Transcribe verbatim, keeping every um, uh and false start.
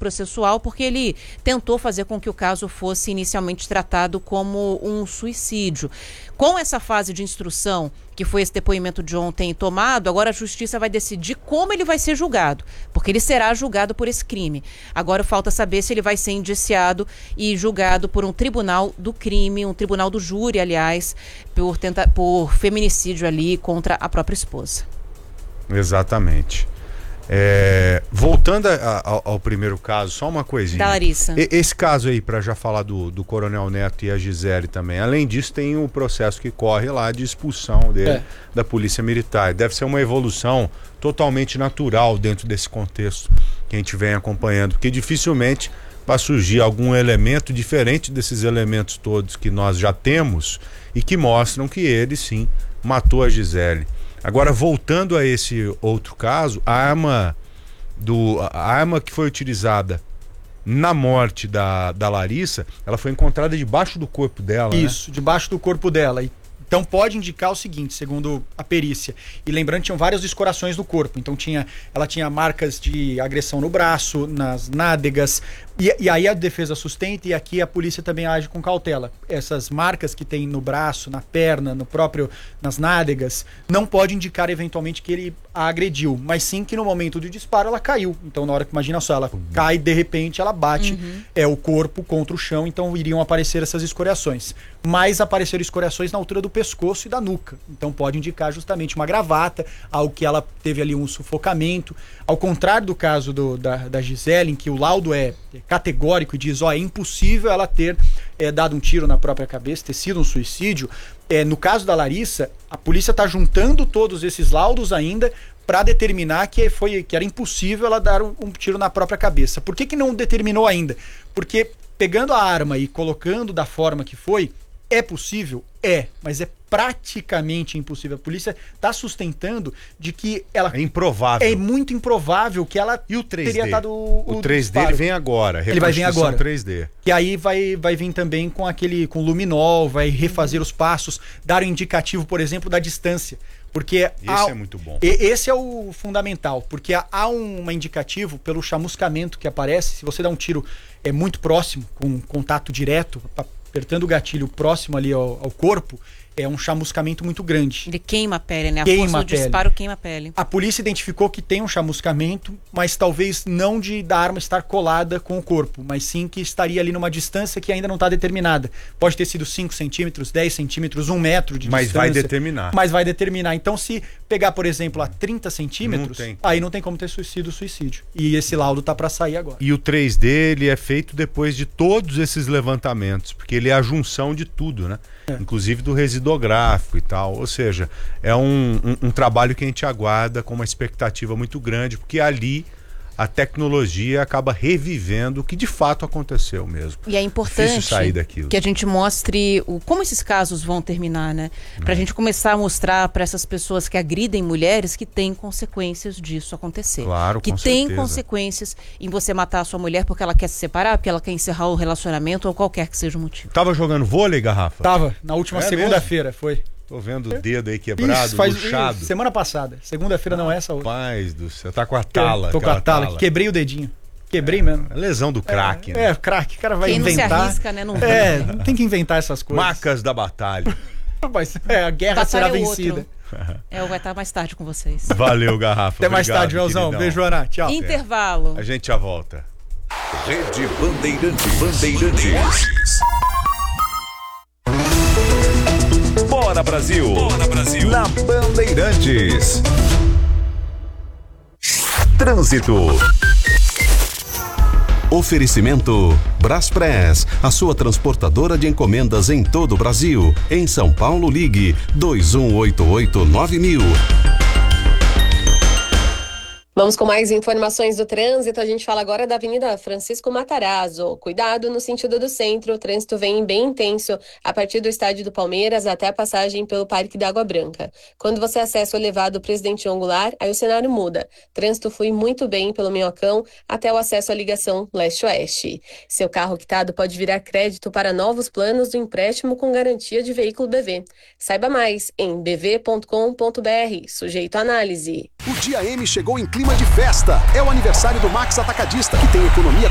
processual porque ele tentou fazer com que o caso fosse inicialmente tratado como um suicídio. Com essa fase de instrução, que foi esse depoimento de ontem tomado, agora a justiça vai decidir como ele vai ser julgado, porque ele será julgado por esse crime. Agora falta saber se ele vai ser indiciado e julgado por um tribunal do crime, um tribunal do júri, aliás, por, tenta, por feminicídio ali contra a própria esposa. Exatamente. É, voltando a, a, ao primeiro caso, só uma coisinha. Da Larissa. E, esse caso aí, para já falar do, do Coronel Neto e a Gisele também. Além disso, tem o processo que corre lá de expulsão dele é. da Polícia Militar. Deve ser uma evolução totalmente natural dentro desse contexto que a gente vem acompanhando, porque dificilmente vai surgir algum elemento diferente desses elementos todos que nós já temos e que mostram que ele sim matou a Gisele. Agora, voltando a esse outro caso, a arma, do, a arma que foi utilizada na morte da, da Larissa, ela foi encontrada debaixo do corpo dela, Isso, né? debaixo do corpo dela. E, então pode indicar o seguinte, segundo a perícia. E lembrando, tinham vários escorações no corpo. Então tinha, ela tinha marcas de agressão no braço, nas nádegas. E, e aí a defesa sustenta e aqui a polícia também age com cautela. Essas marcas que tem no braço, na perna, no próprio, nas nádegas, não pode indicar eventualmente que ele a agrediu, mas sim que no momento do disparo ela caiu. Então na hora que, imagina só, ela uhum. cai de repente, ela bate uhum. é, o corpo contra o chão, então iriam aparecer essas escoriações. Mas apareceram escoriações na altura do pescoço e da nuca. Então pode indicar justamente uma gravata, algo que ela teve ali um sufocamento. Ao contrário do caso do, da, da Gisele, em que o laudo é categórico e diz, ó, é impossível ela ter é, dado um tiro na própria cabeça, ter sido um suicídio. É, no caso da Larissa, a polícia está juntando todos esses laudos ainda para determinar que, foi, que era impossível ela dar um, um tiro na própria cabeça. Por que que não determinou ainda? Porque pegando a arma e colocando da forma que foi, é possível? É, mas é praticamente impossível. A polícia está sustentando de que ela... É improvável. É muito improvável que ela e o três D? Teria dado o, o três D ele vem agora. Ele vai vir agora. três D. E aí vai, vai vir também com aquele, com luminol, vai refazer os passos, dar um indicativo, por exemplo, da distância. Porque esse há, é muito bom. Esse é o fundamental, porque há, há um indicativo pelo chamuscamento que aparece. Se você dá um tiro é muito próximo, com contato direto, apertando o gatilho próximo ali ao, ao corpo, é um chamuscamento muito grande. Ele queima a pele, né? A queima força a do pele. disparo queima a pele. A polícia identificou que tem um chamuscamento, mas talvez não de da arma estar colada com o corpo, mas sim que estaria ali numa distância que ainda não está determinada. Pode ter sido cinco centímetros, dez centímetros, um metro de mas distância. Mas vai determinar. Mas vai determinar. Então, se pegar, por exemplo, a trinta centímetros, não tem. aí não tem como ter suicídio suicídio. E esse laudo tá para sair agora. E o três D, ele é feito depois de todos esses levantamentos, porque ele é a junção de tudo, né? É. Inclusive do residográfico e tal. Ou seja, é um, um, um trabalho que a gente aguarda com uma expectativa muito grande, porque ali a tecnologia acaba revivendo o que de fato aconteceu mesmo. E é importante sair daquilo. que a gente mostre o, como esses casos vão terminar, né? Pra é. gente começar a mostrar para essas pessoas que agridem mulheres que tem consequências disso acontecer. Claro, que com tem certeza. consequências em você matar a sua mulher porque ela quer se separar, porque ela quer encerrar o relacionamento ou qualquer que seja o motivo. Tava jogando vôlei, Garrafa? Tava, na última é segunda-feira, foi. Tô vendo o dedo aí quebrado, isso, faz, luxado. Isso, semana passada. Segunda-feira não é essa outra. Rapaz do céu, tá com a tala. Tô com a tala, tala. Quebrei o dedinho. Quebrei é, mesmo. É lesão do craque, é, né? É, craque. O cara vai Quem inventar. Não se arrisca, né? Não é, não tem que inventar essas coisas. Marcas da batalha. Mas, é, a guerra batalha será é vencida. É, eu vou estar mais tarde com vocês. Valeu, Garrafa. Até mais Obrigado, tarde, Joãozão. Beijo, Ana. Tchau. Intervalo. A gente já volta. Rede Bandeirantes. Bandeirantes. Bora Brasil! Bora Brasil! Na Bandeirantes. Trânsito. Oferecimento Braspress, a sua transportadora de encomendas em todo o Brasil. Em São Paulo, ligue dois um oito oito nove mil. Vamos com mais informações do trânsito. A gente fala agora da Avenida Francisco Matarazzo. Cuidado no sentido do centro. O trânsito vem bem intenso a partir do estádio do Palmeiras até a passagem pelo Parque da Água Branca. Quando você acessa o elevado Presidente João Goulart, aí o cenário muda. O trânsito flui muito bem pelo Minhocão até o acesso à ligação leste-oeste. Seu carro quitado pode virar crédito para novos planos do empréstimo com garantia de veículo B V. Saiba mais em b v ponto com ponto b r. Sujeito à análise. O Dia M chegou em clima de festa. É o aniversário do Max Atacadista, que tem economia